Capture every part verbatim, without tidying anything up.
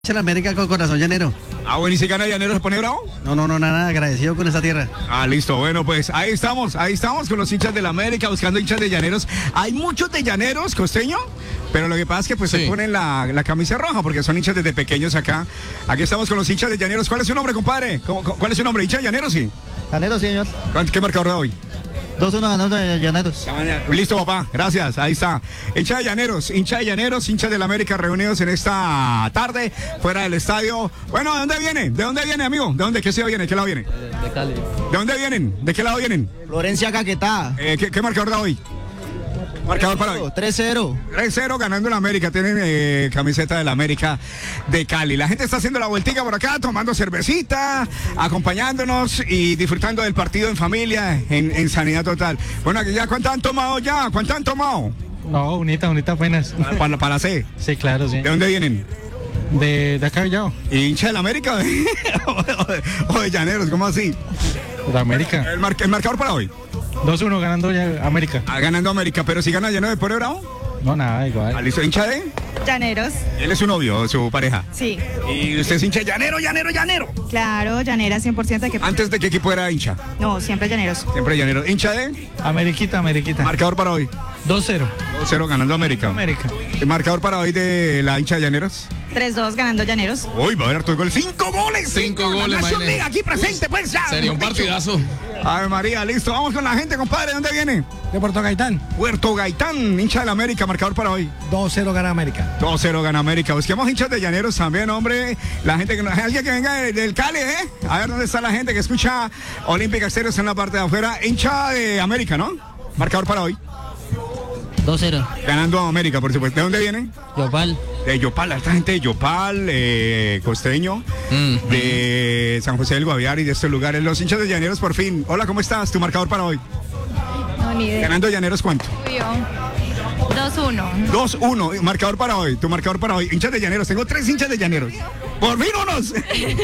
La América con corazón llanero. Ah, bueno, ¿y si gana Llanero se pone bravo? No, no, no, nada, agradecido con esta tierra. Ah, listo, bueno, pues ahí estamos, ahí estamos con los hinchas de la América, buscando hinchas de Llaneros. Hay muchos de Llaneros, costeño, pero lo que pasa es que pues Sí. se ponen la, la camisa roja, porque son hinchas desde pequeños acá. Aquí estamos con los hinchas de Llaneros. ¿Cuál es su nombre, compadre? ¿Cómo- cómo- ¿Cuál es su nombre? ¿Hincha de Llaneros, sí? Llanero, señor. ¿Cuánto- ¿Qué marcador da hoy? dos uno ganando de Llaneros. Listo, papá, gracias, ahí está. Hincha de Llaneros, hincha de Llaneros, hincha de la América reunidos en esta tarde, fuera del estadio. Bueno, ¿de dónde viene? ¿De dónde viene, amigo? ¿De dónde? ¿Qué ciudad viene? ¿Qué lado viene? De Cali. ¿De dónde vienen? ¿De qué lado vienen? Florencia Caquetá. Eh, ¿qué, ¿Qué marcador da hoy? Marcador para hoy. tres cero. tres cero ganando la América, tienen eh, camiseta de la América de Cali. La gente está haciendo la vueltica por acá, tomando cervecita, acompañándonos y disfrutando del partido en familia, en, en sanidad total. Bueno, aquí ya, ¿cuánto han tomado ya? ¿Cuánto han tomado? No, unita, unita apenas. Para, para, para la C. Sí, claro, sí. ¿De dónde vienen? De, de acá Villado, ¿Hincha de la América o de, o de- o de Llaneros? ¿Cómo así? de América. El, mar- el marcador para hoy. dos uno ganando ya América. Ah, ganando América, pero si gana Llaneros de Pone Bravo. No, nada, igual. Ah, ¿listo? ¿Hincha de? Llaneros, Él es su novio, su pareja. sí, Y usted es hincha de Llanero, Llanero, Llanero. claro, llanera cien por ciento. Que... Antes de qué equipo era hincha. No, siempre llaneros. Siempre Llanero. ¿Hincha de? Ameriquita, Ameriquita. Marcador para hoy. dos cero. dos cero ganando América. América. ¿El marcador para hoy de la hincha de Llaneros? tres dos ganando llaneros. Uy, va a haber hartos goles. ¡Cinco goles! Cinco La goles, Nación imagínate. League aquí presente, pues ya. Sería un partidazo. Ave María, listo. Vamos con la gente, compadre. ¿De dónde viene? De Puerto Gaitán. Puerto Gaitán, hincha de la América. Marcador para hoy. dos cero gana América. dos cero gana América. Busquemos hinchas de Llaneros también, hombre. La gente que no- alguien que venga de- del Cali, ¿eh? A ver dónde está la gente que escucha Olímpica Estéreo, está en la parte de afuera. Hincha de América, ¿no? Marcador para hoy. dos cero. Ganando a América, por supuesto. ¿De dónde viene? Yopal. De Yopal, esta gente de Yopal, eh, Costeño, Mm. de San José del Guaviare y de estos lugares. Los hinchas de Llaneros, por fin. Hola, ¿cómo estás? Tu marcador para hoy. No, ni idea. Ganando Llaneros, ¿cuánto? dos uno. dos uno. Marcador para hoy. Tu marcador para hoy. Hinchas de Llaneros. Tengo tres hinchas de Llaneros. Por fin unos.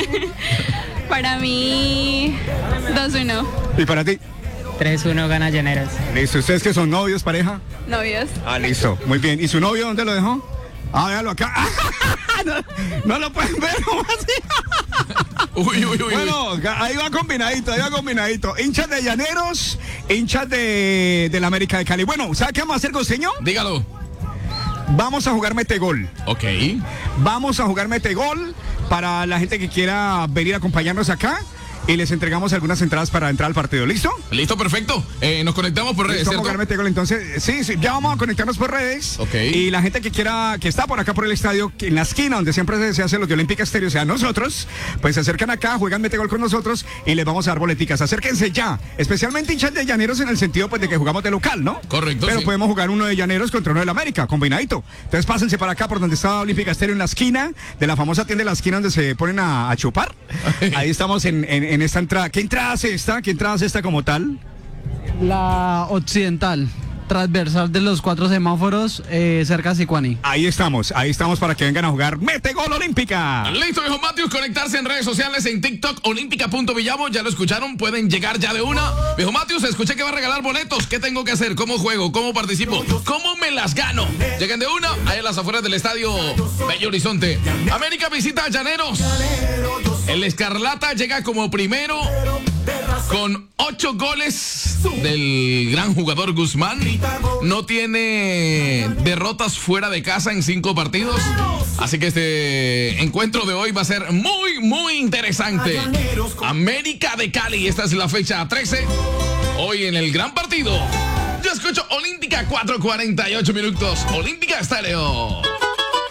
Para mí, dos uno. Y para ti. tres uno gana Llaneros. Listo. ¿Ustedes que son novios, pareja? Novios. Ah, listo. Muy bien. ¿Y su novio dónde lo dejó? Ah, véalo acá. no, no lo pueden ver, ¿cómo así? Uy, uy, uy, uy. Bueno, ahí va combinadito, ahí va combinadito. Hinchas de Llaneros, hinchas de, de la América de Cali. Bueno, ¿sabe qué vamos a hacer, costeño? Dígalo. Vamos a jugar metegol. Ok. Vamos a jugar metegol para la gente que quiera venir a acompañarnos acá. Y les entregamos algunas entradas para entrar al partido. ¿Listo? Listo, perfecto. Eh, nos conectamos por redes, Listo, vamos a ¿cierto? jugar metegol. Entonces, sí, sí, ya vamos a conectarnos por redes. Ok. Y la gente que quiera, que está por acá por el estadio, que en la esquina donde siempre se, se hace lo de Olímpica Estéreo, o sea, nosotros, pues se acercan acá, juegan metegol con nosotros y les vamos a dar boleticas. Acérquense ya. Especialmente hinchas de Llaneros en el sentido pues de que jugamos de local, ¿no? Correcto, Pero sí. podemos jugar uno de Llaneros contra uno de la América, combinadito. Entonces pásense para acá por donde está Olímpica Estéreo, en la esquina de la famosa tienda de la esquina donde se ponen a, a chupar. Ahí estamos en, en, en esta entrada. ¿Qué entrada es esta? ¿Qué entrada es esta como tal? La occidental, transversal de los cuatro semáforos, eh, cerca de Sicuani. Ahí estamos, ahí estamos para que vengan a jugar Mete Gol Olímpica. Listo, viejo Matius, conectarse en redes sociales, en TikTok, olímpica.villavo, ya lo escucharon, pueden llegar ya de una. Viejo Matius, escuché que va a regalar boletos, ¿qué tengo que hacer? ¿Cómo juego? ¿Cómo participo? ¿Cómo me las gano? Lleguen de una, ahí en las afueras del estadio Bello Horizonte. América visita a Llaneros. El Escarlata llega como primero con ocho goles del gran jugador Guzmán. No tiene derrotas fuera de casa en cinco partidos. Así que este encuentro de hoy va a ser muy, muy interesante. América de Cali, esta es la fecha trece. Hoy en el gran partido. Yo escucho Olímpica, cuatro cuarenta y ocho minutos. Olímpica Estéreo.